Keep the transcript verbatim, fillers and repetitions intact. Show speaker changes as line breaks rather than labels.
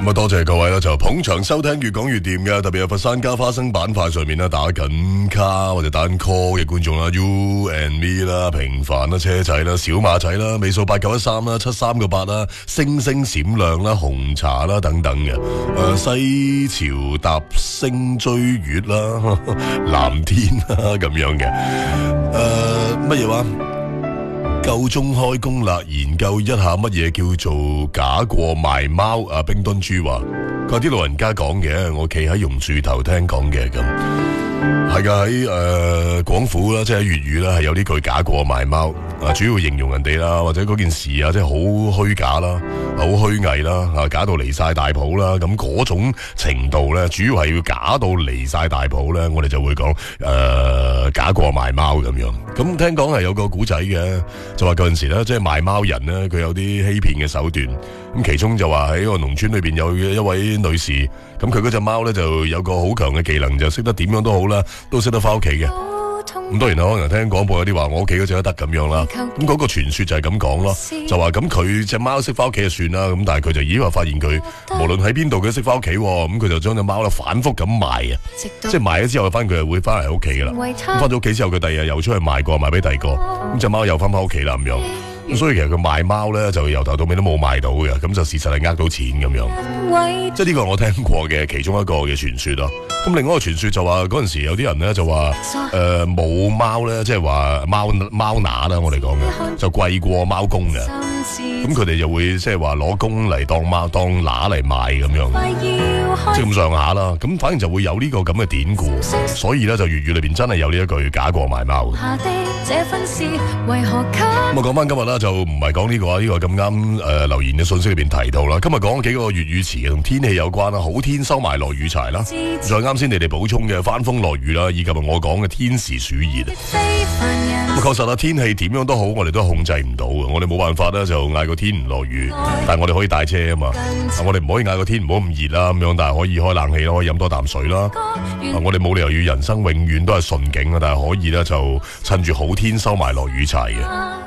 咁啊，多謝各位啦，就捧場收聽越講越掂嘅，特別係佛山加花生板塊上面啦，打緊卡或者打緊 call 嘅觀眾啦 ，You and Me 啦，平凡啦，車仔啦，小馬仔啦，尾數八九一三啦，七三個八啦，星星閃亮啦，紅茶啦等等嘅，誒、呃、西樵搭星追月啦，藍天啦咁樣嘅，誒乜嘢話？夠鐘開工啦，研究一下乜嘢叫做假過賣貓啊！冰墩豬話佢話啲老人家講嘅，我企喺榕樹頭聽講嘅咁，係噶喺誒廣府啦，即係粵語啦，係有呢句假過賣貓啊，主要形容人哋啦，或者嗰件事啊，即係好虛假啦，好虛偽啦，啊假到離晒大譜啦，咁嗰種程度咧，主要係要假到離晒大譜咧，我哋就會講誒、呃、假過賣貓咁樣。咁聽講係有個古仔嘅，就話嗰陣時咧，即係賣貓人咧，佢有啲欺騙嘅手段。咁其中就話喺個農村裏邊有一位女士，咁佢嗰隻貓咧就有個好強嘅技能，就識得點樣都好啦，都識得翻屋企嘅。咁當然可能聽廣播有啲話我屋企嗰隻都得咁樣啦。咁嗰個傳說就係咁講咯，就話咁佢隻貓識翻屋企就算啦。咁但係佢就咦話發現佢無論喺邊度佢都識翻屋企，咁佢就將隻貓咧反覆咁賣啊，即係賣咗之後翻佢係會翻嚟屋企噶啦。咁翻咗屋企之後佢第二日又出去賣過，賣俾第二個，咁隻貓又翻翻屋企啦咁樣。咁所以其實佢賣貓咧就由頭到尾都冇賣到嘅，咁就事實係呃到錢咁樣。即係呢個我聽過嘅其中一個嘅傳說咯。咁另外一個傳說就話嗰陣時有啲人咧就話誒冇貓咧，即係話貓貓乸啦，我哋講嘅就貴過貓公嘅。咁佢哋就會即係話攞公嚟當貓當乸嚟賣咁樣，即係咁上下啦。咁反正就會有呢個咁嘅典故，所以咧就粵語裏邊真係有呢一句假過賣貓。咁我講翻今日啦，就唔係講呢個啊，呢、這個咁啱誒留言嘅信息裏邊提到啦。今日講幾個粵語詞同天氣有關啦，好天收埋落雨柴啦，再啱先你哋補充嘅翻風落雨啦，以及我講嘅天時暑熱。咁確實啦，天氣點樣都好，我哋都控制唔到嘅，我哋冇辦法啦，就嗌個天唔落雨，但係我哋可以帶車啊嘛。我哋唔可以嗌個天唔好咁熱啦，咁樣，但係可以開冷氣啦，可以飲多啖水啦。我哋冇理由要人生永遠都係順境啊，但係可以咧就趁住好天收埋落雨柴嘅。